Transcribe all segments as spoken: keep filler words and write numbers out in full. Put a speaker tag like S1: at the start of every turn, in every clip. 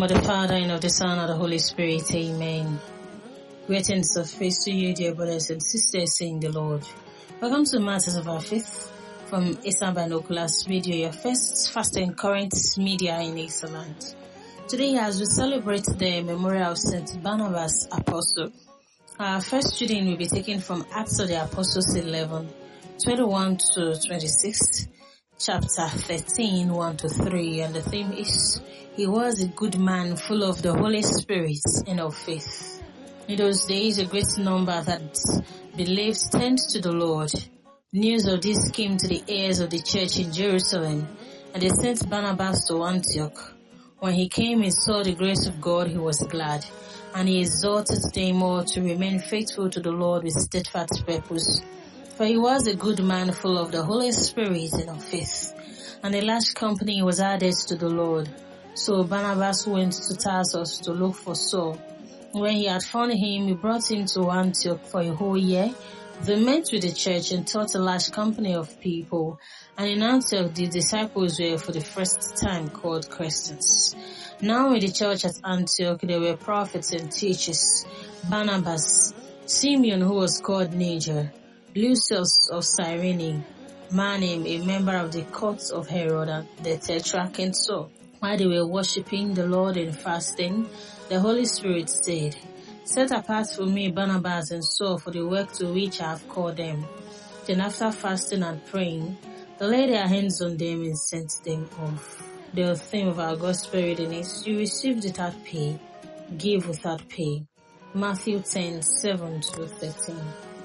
S1: of the Father, and of the Son, and of the Holy Spirit. Amen. Greetings of faith to you, dear brothers and sisters in the Lord. Welcome to Matters of Our Faith from Eastern Binoculars Radio, your first fast and current media in Eastland. Today, as we celebrate the memorial of Saint Barnabas Apostle, our first reading will be taken from Acts of the Apostles eleven, twenty-one to twenty-six, chapter thirteen, one to three, and the theme is, He was a good man, full of the Holy Spirit and of faith. In those days, a great number that believed turned to the Lord. News of this came to the ears of the church in Jerusalem, and they sent Barnabas to Antioch. When he came and saw the grace of God, he was glad, and he exhorted them all to remain faithful to the Lord with steadfast purpose. For he was a good man, full of the Holy Spirit and of faith, and a large company was added to the Lord. So Barnabas went to Tarsus to look for Saul. When he had found him, he brought him to Antioch for a whole year. They met with the church and taught a large company of people. And in Antioch, the disciples were for the first time called Christians. Now in the church at Antioch, there were prophets and teachers: Barnabas, Simeon, who was called Niger, Lucius of Cyrene, Manaen, a member of the court of Herod, and the Tetrarch, and Saul. While they were worshipping the Lord and fasting, the Holy Spirit said, Set apart for me Barnabas and Saul for the work to which I have called them. Then after fasting and praying, they laid their hands on them and sent them off. The theme of our gospel reading is, You received without pay, give without pay. Matthew ten, seven to thirteen.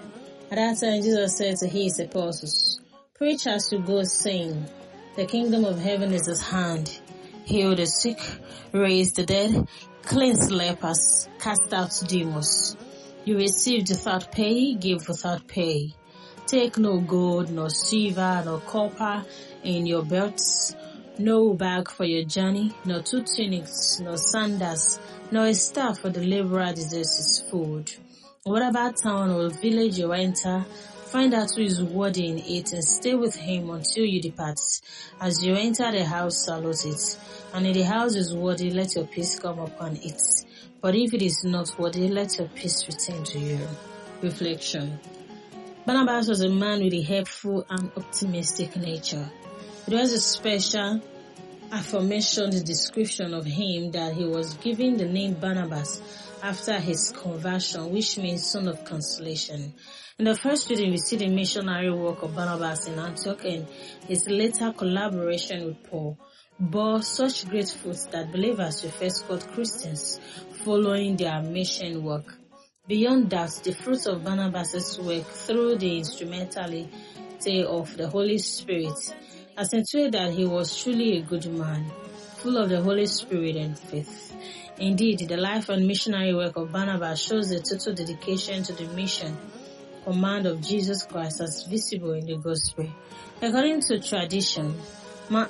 S1: At that time Jesus said to his apostles, Preach as you go, saying, The kingdom of heaven is at hand. Heal the sick, raise the dead, cleanse lepers, cast out demons. You received without pay, give without pay. Take no gold, nor silver, nor copper in your belts, no bag for your journey, nor two tunics, nor sandals, nor a staff for the laborer deserves his food. Whatever town or village you enter, find out who is worthy in it and stay with him until you depart. As you enter the house, salute it. And if the house is worthy, let your peace come upon it. But if it is not worthy, let your peace return to you. Reflection. Barnabas was a man with a helpful and optimistic nature. It was a special aforementioned description of him that he was given the name Barnabas after his conversion, which means son of consolation. In the first reading, we see the missionary work of Barnabas in Antioch and his later collaboration with Paul bore such great fruits that believers were first called Christians following their mission work. Beyond that, the fruits of Barnabas' work through the instrumentality of the Holy Spirit accentuate that he was truly a good man, full of the Holy Spirit and faith. Indeed, the life and missionary work of Barnabas shows the total dedication to the mission command of Jesus Christ as visible in the gospel. According to tradition, Ma-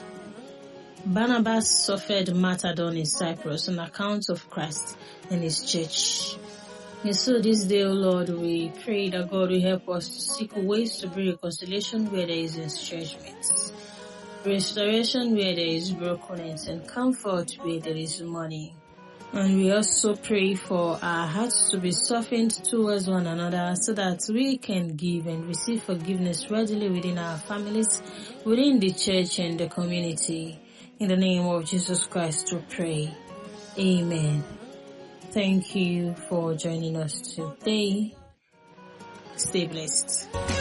S1: Barnabas suffered martyrdom in Cyprus on account of Christ and his church. And so this day, O Lord, we pray that God will help us to seek ways to bring reconciliation where there is estrangement, restoration where there is brokenness, and comfort where there is mourning. And we also pray for our hearts to be softened towards one another so that we can give and receive forgiveness readily within our families, within the church and the community. In the name of Jesus Christ we pray. Amen. Thank you for joining us today. Stay blessed.